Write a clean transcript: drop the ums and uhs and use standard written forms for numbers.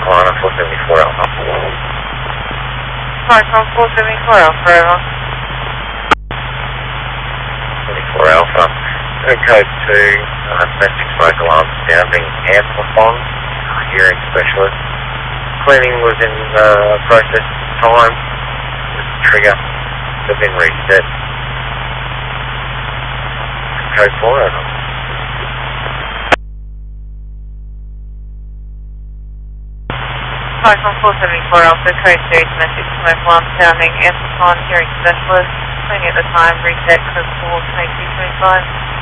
Carolina 474 Alpha. Python 474 Alpha, over. 74 Alpha. Code 2, domestic smoke alarm sounding amplifon, hearing specialist. Cleaning was in process time. Trigger has been reset. Code 4, over. Python 474 Alpha, code 2, domestic smoke alarm sounding amplifon, hearing specialist. Cleaning at the time, reset code 4, 2225.